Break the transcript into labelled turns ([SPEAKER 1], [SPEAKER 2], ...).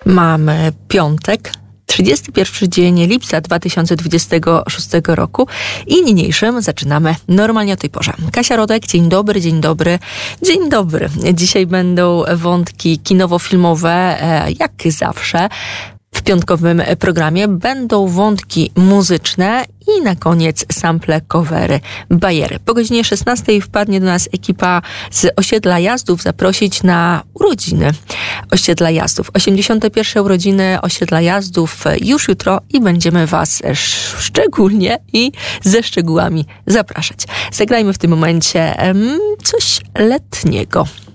[SPEAKER 1] Mamy piątek, 31 dzień lipca 2026 roku i niniejszym zaczynamy normalnie o tej porze. Kasia Rodek, dzień dobry, dzień dobry, dzień dobry. Dzisiaj będą wątki kinowo-filmowe, jak zawsze. W piątkowym programie będą wątki muzyczne i na koniec sample, covery, bajery. Po godzinie 16 wpadnie do nas ekipa z Osiedla Jazdów zaprosić na urodziny Osiedla Jazdów. 81. urodziny Osiedla Jazdów już jutro i będziemy Was szczególnie i ze szczegółami zapraszać. Zagrajmy w tym momencie coś letniego.